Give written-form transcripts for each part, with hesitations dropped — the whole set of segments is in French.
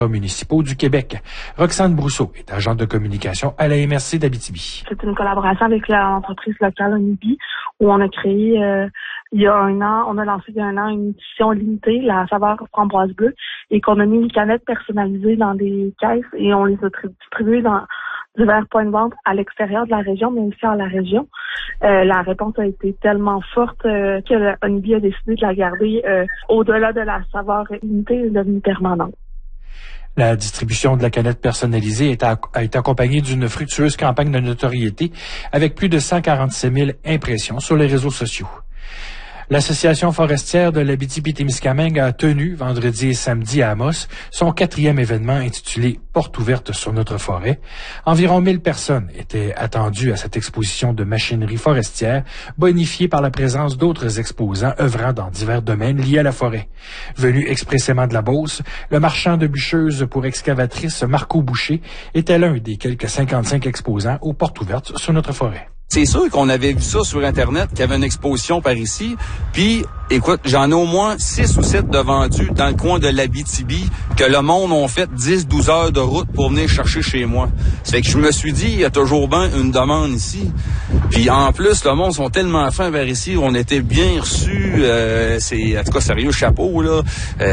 municipaux du Québec. Roxane Brousseau est agente de communication à la MRC d'Abitibi. C'est une collaboration avec l'entreprise locale Onibi où on a créé il y a un an, on a lancé il y a un an une édition limitée, la saveur framboise bleue, et qu'on a mis les canettes personnalisées dans des caisses et on les a distribuées dans divers points de vente à l'extérieur de la région, mais aussi à la région. La réponse a été tellement forte que Onibi a décidé de la garder au-delà de la saveur limitée et devenue permanente. La distribution de la canette personnalisée a été accompagnée d'une fructueuse campagne de notoriété avec plus de 147 000 impressions sur les réseaux sociaux. L'Association forestière de l'Abitibi-Témiscamingue a tenu vendredi et samedi à Amos son 4e événement intitulé « Porte ouverte sur notre forêt ». Environ 1000 personnes étaient attendues à cette exposition de machinerie forestière, bonifiée par la présence d'autres exposants œuvrant dans divers domaines liés à la forêt. Venu expressément de la Beauce, le marchand de bûcheuses pour excavatrices Marco Boucher était l'un des quelques 55 exposants aux portes ouvertes sur notre forêt. C'est sûr qu'on avait vu ça sur Internet, qu'il y avait une exposition par ici. Puis, écoute, j'en ai au moins 6 ou 7 de vendus dans le coin de l'Abitibi que le monde ont fait 10-12 heures de route pour venir chercher chez moi. Ça fait que je me suis dit, il y a toujours bien une demande ici. Puis en plus, le monde sont tellement fins vers ici, on était bien reçus. C'est, en tout cas, sérieux, chapeau, là.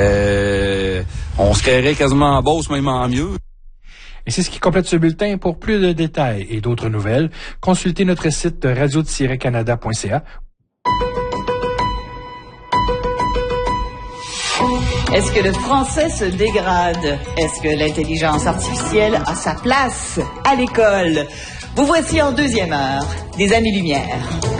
On se créerait quasiment en Beauce, même en mieux. Et c'est ce qui complète ce bulletin. Pour plus de détails et d'autres nouvelles, consultez notre site radio-canada.ca. Est-ce que le français se dégrade? Est-ce que l'intelligence artificielle a sa place à l'école? Vous voici en deuxième heure des Années-Lumière.